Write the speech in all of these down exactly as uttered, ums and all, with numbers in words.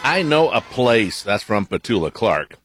I know a place. That's from Petula Clark.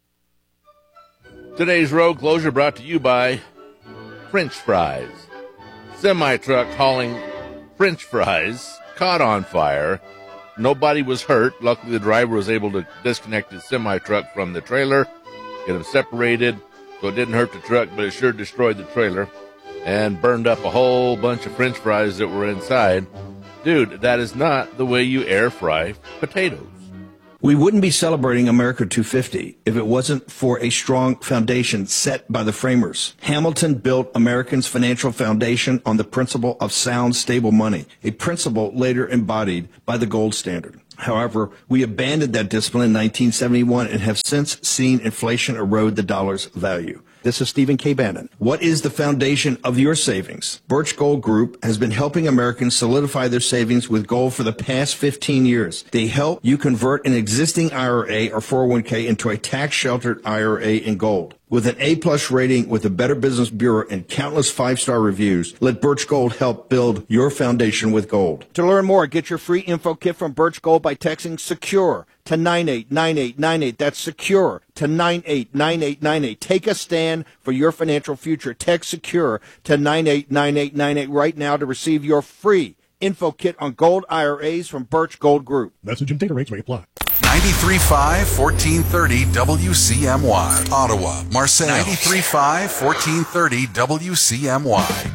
Today's road closure brought to you by French fries. Semi-truck hauling French fries caught on fire. Nobody was hurt. Luckily, the driver was able to disconnect his semi-truck from the trailer, get them separated, so it didn't hurt the truck, but it sure destroyed the trailer and burned up a whole bunch of French fries that were inside. Dude, that is not the way you air fry potatoes. We wouldn't be celebrating America two fifty if it wasn't for a strong foundation set by the framers. Hamilton built Americans' financial foundation on the principle of sound, stable money, a principle later embodied by the gold standard. However, we abandoned that discipline in nineteen seventy-one and have since seen inflation erode the dollar's value. This is Stephen K. Bannon. What is the foundation of your savings? Birch Gold Group has been helping Americans solidify their savings with gold for the past fifteen years. They help you convert an existing I R A or four oh one k into a tax-sheltered I R A in gold. With an A-plus rating with the Better Business Bureau and countless five-star reviews, let Birch Gold help build your foundation with gold. To learn more, get your free info kit from Birch Gold by texting SECURE to nine eight nine eight nine eight. That's SECURE to nine eight nine eight nine eight. Take a stand for your financial future. Text SECURE to nine eight nine eight nine eight right now to receive your free info kit on gold I R As from Birch Gold Group. Message and data rates may apply. ninety-three point five, fourteen thirty W C M Y. Ottawa, Marseille. ninety-three point five, fourteen thirty W C M Y.